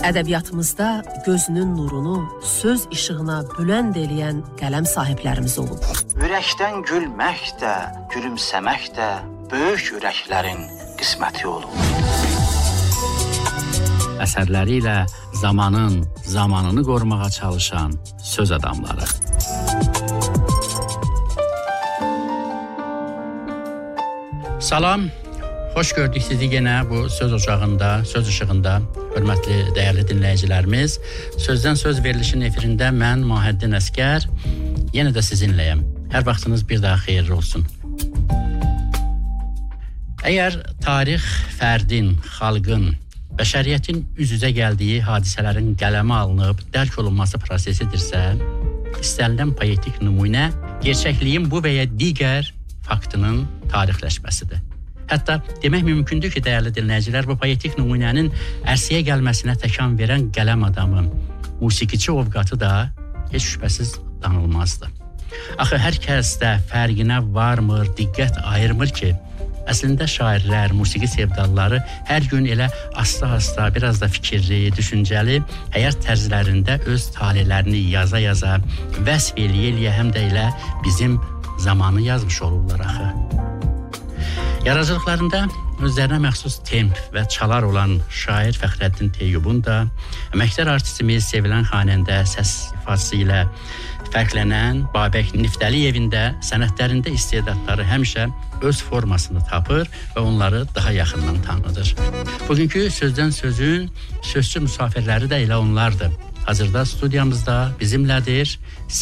Ədəbiyyatımızda gözünün nurunu söz işığına bülənd eləyən qələm sahiblərimiz olub. Ürəkdən gülmək də, gülümsəmək də böyük ürəklərin qisməti olub. Əsərləri ilə zamanını qorumağa çalışan söz adamları. Salam, xoş gördük sizi yenə bu söz ocağında, söz işığında, hörmətli, dəyərli dinləyicilərimiz. Sözdən söz verilişinin efirində mən Mahəddin Əskər, yenə də sizinləyəm. Hər vaxtınız bir daha xeyirli olsun. Əgər tarix fərdin, xalqın, bəşəriyyətin üz-üzə gəldiyi hadisələrin qələmə alınıb dərk olunması prosesidirsə, istənilən poetik nümunə gerçəkliyin bu və ya digər faktının tarixləşməsidir. Hətta demək mümkündür ki, dəyərli dinləyicilər, bu poetik nümunənin ərsəyə gəlməsinə təkan verən qələm adamı, musiqiçi ovqatı da heç şübhəsiz danılmazdır. Axı hər kəs də fərqinə varmır, diqqət ayırmır ki, əslində şairlər, musiqi sevdalıları hər gün elə asta-asta, biraz da fikirli, düşüncəli, həyat tərzlərində öz talələrini yaza-yaza, vəsf eləyə-eləyə həm də elə bizim zamanı yazmış olurlar axı. Yaradıcılıqlarında özlərinə məxsus temp və çalar olan şair Fəxrəddin Teyyubun da, əməkdar artistimiz, sevilən xanəndə səs ifadəsi ilə fərqlənən Babək Niftəliyevin də sənətlərində istedadları həmişə öz formasını tapır və onları daha yaxından tanıdır. Bugünkü Sözdən Sözün sözçü müsafirləri də elə onlardır. Hazırda studiyamızda bizimlədir